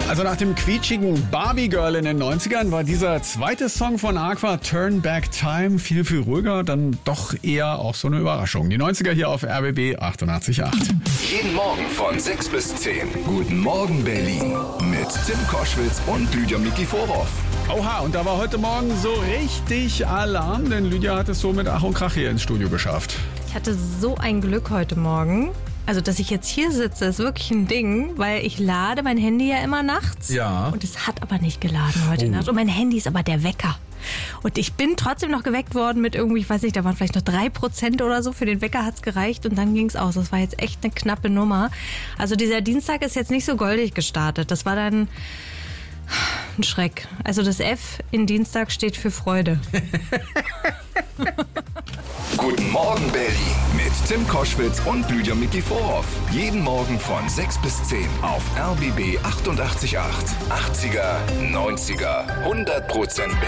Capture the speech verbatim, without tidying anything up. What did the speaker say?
Also nach dem quietschigen Barbie Girl in den neunzigern war dieser zweite Song von Aqua, Turn Back Time, viel, viel ruhiger, dann doch eher auch so eine Überraschung. Die neunziger hier auf R B B achtundachtzig Komma acht. Jeden Morgen von sechs bis zehn. Guten Morgen Berlin mit Tim Koschwitz und Lydia Mikiforov. Oha, und da war heute Morgen so richtig Alarm, denn Lydia hat es so mit Ach und Krach hier ins Studio geschafft. Ich hatte so ein Glück heute Morgen. Also, dass ich jetzt hier sitze, ist wirklich ein Ding, weil ich lade mein Handy ja immer nachts. Ja. Und es hat aber nicht geladen heute Oh. Nacht. Und mein Handy ist aber der Wecker. Und ich bin trotzdem noch geweckt worden mit irgendwie, ich weiß nicht, da waren vielleicht noch drei Prozent oder so. Für den Wecker hat's gereicht und dann ging's aus. Das war jetzt echt eine knappe Nummer. Also dieser Dienstag ist jetzt nicht so goldig gestartet. Das war dann ein Schreck. Also das F in Dienstag steht für Freude. Guten Morgen Berlin mit Tim Koschwitz und Lydia Mikiforov. Jeden Morgen von sechs bis zehn auf R B B achtundachtzig Komma acht. achtziger, neunziger, hundert Prozent Berlin.